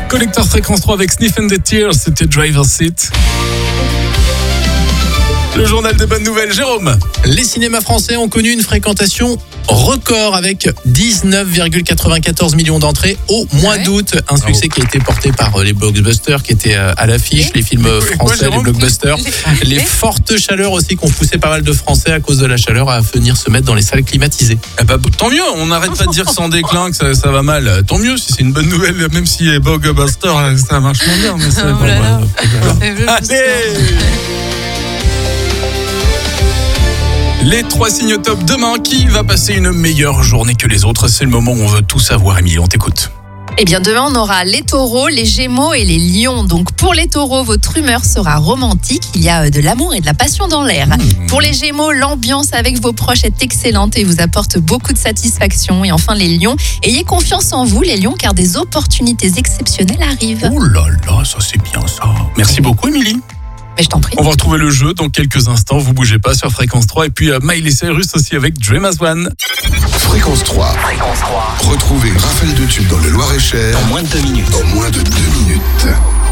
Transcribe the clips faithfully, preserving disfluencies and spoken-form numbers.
Collecteur Fréquence trois avec Sniff and the Tears, c'était Driver's Seat. Le journal des bonnes nouvelles, Jérôme. Les cinémas français ont connu une fréquentation record avec dix-neuf virgule quatre-vingt-quatorze millions d'entrées au mois Ouais. d'août. Un succès qui a été porté par les blockbusters qui étaient à l'affiche, Et les films français, Jérôme les blockbusters. Les- Les fortes chaleurs aussi qui ont poussé pas mal de Français à cause de la chaleur à venir se mettre dans les salles climatisées. Eh ben, tant mieux, on n'arrête pas de dire sans déclin que ça, ça va mal. Tant mieux si c'est une bonne nouvelle, même si les blockbusters, ça marche moins bien. Mais c'est Oh bon, là là. voilà. Allez! Les trois signes top demain. Qui va passer une meilleure journée que les autres? C'est le moment où on veut tout savoir. Émilie, on t'écoute. Eh bien, demain, on aura les taureaux, les gémeaux et les lions. Donc, pour les taureaux, votre humeur sera romantique. Il y a euh, de l'amour et de la passion dans l'air. Pour les gémeaux, l'ambiance avec vos proches est excellente et vous apporte beaucoup de satisfaction. Et enfin, les lions, ayez confiance en vous, les lions, car des opportunités exceptionnelles arrivent. Oh là là, ça c'est bien ça. Merci beaucoup, Émilie. Mais je t'en prie. On va retrouver le jeu dans quelques instants. Vous bougez pas sur Fréquence trois. Et puis euh, Miley Cyrus aussi avec Dream as One. Fréquence trois. Fréquence trois. Retrouvez une rafale de tubes dans le Loir-et-Cher En moins de deux minutes. en moins de deux minutes.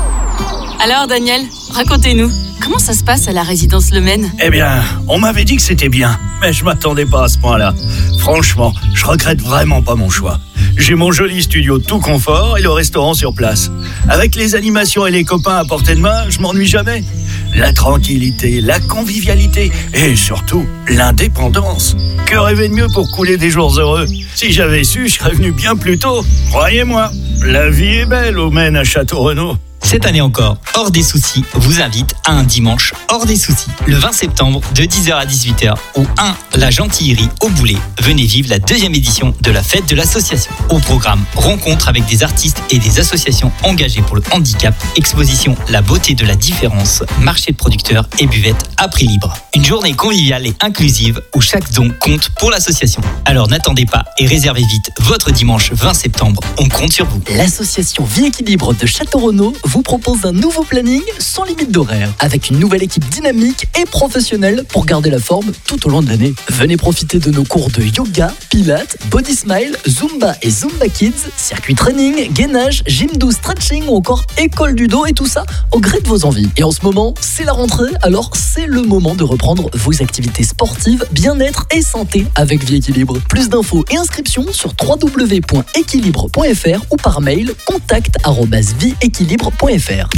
Alors Daniel, racontez-nous, comment ça se passe à la résidence Le Maine? Eh bien, on m'avait dit que c'était bien, mais je m'attendais pas à ce point-là. Franchement, je regrette vraiment pas mon choix. J'ai mon joli studio tout confort et le restaurant sur place. Avec les animations et les copains à portée de main, je m'ennuie jamais. La tranquillité, la convivialité et surtout l'indépendance. Que rêver de mieux pour couler des jours heureux? Si j'avais su, je serais venu bien plus tôt. Croyez-moi, la vie est belle au Maine à Château-Renaud. Cette année encore, Hors des Soucis vous invite à un dimanche hors des soucis. Le vingt septembre, de dix heures à dix-huit heures, au un La Gentillerie au Boulet. Venez vivre la deuxième édition de la fête de l'association. Au programme, rencontre avec des artistes et des associations engagées pour le handicap, exposition La beauté de la différence, marché de producteurs et buvette à prix libre. Une journée conviviale et inclusive où chaque don compte pour l'association. Alors n'attendez pas et réservez vite votre dimanche vingt septembre. On compte sur vous. L'association Vie Équilibre de Château-Renaud vous propose un nouveau planning sans limite d'horaire, avec une nouvelle équipe dynamique et professionnelle pour garder la forme tout au long de l'année. Venez profiter de nos cours de yoga, pilates, body smile, zumba et zumba kids, circuit training, gainage, gym doux, stretching ou encore école du dos et tout ça au gré de vos envies. Et en ce moment, c'est la rentrée, alors c'est le moment de reprendre vos activités sportives, bien-être et santé avec Vie Équilibre. Plus d'infos et inscriptions sur w w w point équilibre point f r ou par mail contact arobase vie équilibre point f r.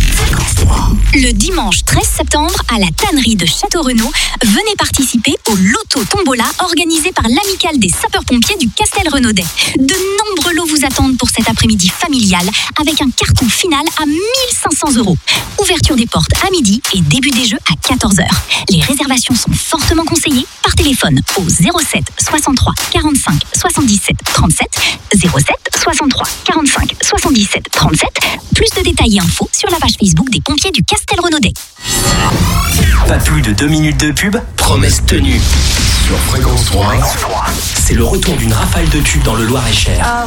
Le dimanche treize septembre, à la tannerie de Château-Renaud, venez participer au Loto Tombola organisé par l'amicale des sapeurs-pompiers du Castel-Renaudet. De nombreux lots vous attendent pour cet après-midi familial avec un carton final à mille cinq cents euros. Ouverture des portes à midi et début des jeux à quatorze heures. Les réservations sont fortement conseillées par téléphone au zéro sept soixante-trois quarante-cinq soixante-dix-sept trente-sept, zéro sept soixante-trois quarante-cinq soixante-dix-sept trente-sept. Plus de détails et infos sur la page Facebook des pompiers du Castel-Renaudet. Pas plus de deux minutes de pub, promesse tenue. Sur Fréquence trois. C'est le retour d'une rafale de tubes dans le Loir-et-Cher.